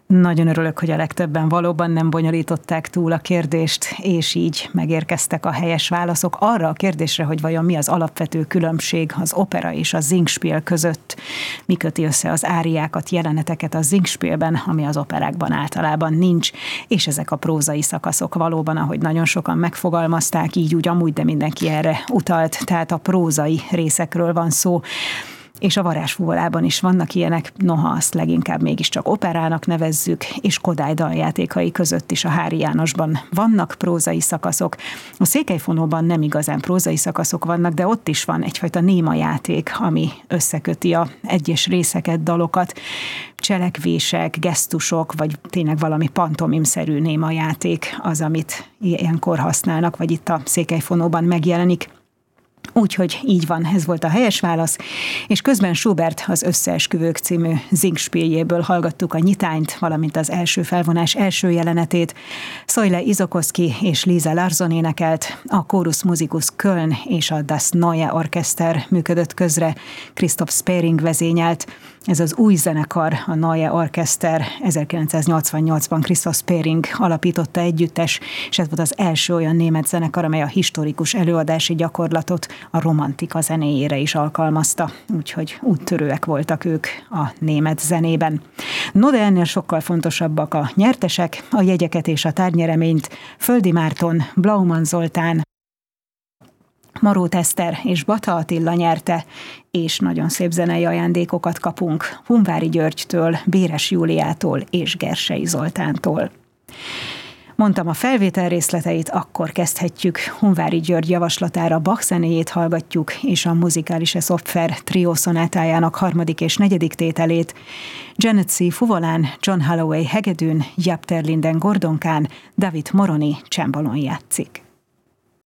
Nagyon örülök, hogy a legtöbben valóban nem bonyolították túl a kérdést, és így megérkeztek a helyes válaszok arra a kérdésre, hogy vajon mi az alapvető különbség az opera és a Singspiel között. Mi köti össze az áriákat, jeleneteket a Singspielben, ami az operákban általában nincs, és ezek a prózai szakaszok valóban, ahogy nagyon sokan megfogalmazták, így úgy amúgy, de mindenki erre utalt, tehát a prózai részekről van szó. És a varázsfuvolában is vannak ilyenek, noha azt leginkább mégiscsak operának nevezzük, és Kodály daljátékai között is a Háry Jánosban vannak prózai szakaszok. A Székelyfonóban nem igazán prózai szakaszok vannak, de ott is van egyfajta néma játék, ami összeköti a egyes részeket, dalokat, cselekvések, gesztusok, vagy tényleg valami pantomimszerű néma játék az, amit ilyenkor használnak, vagy itt a Székelyfonóban megjelenik. Úgyhogy így van, ez volt a helyes válasz, és közben Schubert az Összeesküvők című Singspieljéből hallgattuk a nyitányt, valamint az első felvonás első jelenetét. Szojle Izokoszki és Lisa Larsson énekelt, a Chorus Musicus Köln és a Das Neue Orchester működött közre, Christoph Spering vezényelt. Ez az új zenekar, a Neue Orchester, 1988-ban Christoph Spering alapította együttes, és ez volt az első olyan német zenekar, amely a historikus előadási gyakorlatot a romantika zenéjére is alkalmazta, úgyhogy úttörőek voltak ők a német zenében. No, de ennél sokkal fontosabbak a nyertesek, a jegyeket és a tárgynyereményt Földi Márton, Blauman Zoltán, Marót Eszter és Bata Attila nyerte, és nagyon szép zenei ajándékokat kapunk Hunváry Györgytől, Béres Júliától és Gersei Zoltántól. Mondtam a felvétel részleteit, akkor kezdhetjük. Hunváry György javaslatára Bach zenéjét hallgatjuk, és a Musikalische Software trió szonátájának 3. és 4. tételét. Janet C. fuvolán, John Holloway hegedűn, Jaap ter Linden gordonkán, David Moroni csembalón játszik.